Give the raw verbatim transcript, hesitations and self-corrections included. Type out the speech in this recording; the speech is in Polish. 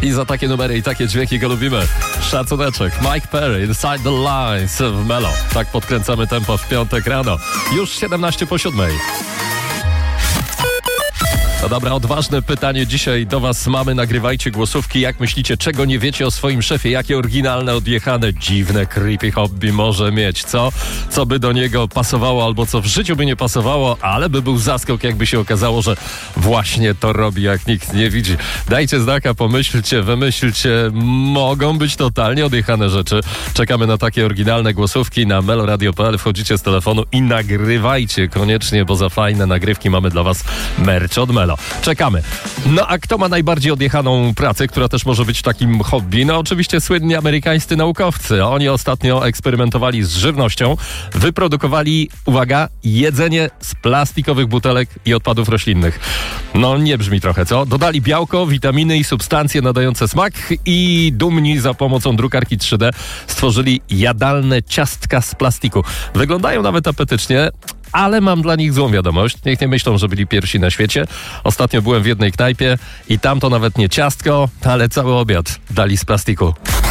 I za takie numery i takie dźwięki go lubimy. Szacuneczek. Mike Perry, Inside the Lines w Melo. Tak podkręcamy tempo w piątek rano. Już siedemnaście po siódmej. No dobra, odważne pytanie dzisiaj do was mamy. Nagrywajcie głosówki. Jak myślicie, czego nie wiecie o swoim szefie? Jakie oryginalne, odjechane, dziwne, creepy hobby może mieć? Co? Co by do niego pasowało albo co w życiu by nie pasowało, ale by był zaskok, jakby się okazało, że właśnie to robi, jak nikt nie widzi. Dajcie znaka, pomyślcie, wymyślcie. Mogą być totalnie odjechane rzeczy. Czekamy na takie oryginalne głosówki na meloradio kropka p l. Wchodzicie z telefonu i nagrywajcie koniecznie, bo za fajne nagrywki mamy dla was merch od Melo. Czekamy. No a kto ma najbardziej odjechaną pracę, która też może być takim hobby? No oczywiście słynni amerykańscy naukowcy. Oni ostatnio eksperymentowali z żywnością, wyprodukowali, uwaga, jedzenie z plastikowych butelek i odpadów roślinnych. No nie brzmi trochę, co? Dodali białko, witaminy i substancje nadające smak i dumni za pomocą drukarki trzy D stworzyli jadalne ciastka z plastiku. Wyglądają nawet apetycznie, ale mam dla nich złą wiadomość. Niech nie myślą, że byli pierwsi na świecie. Ostatnio byłem w jednej knajpie i tam to nawet nie ciastko, ale cały obiad dali z plastiku.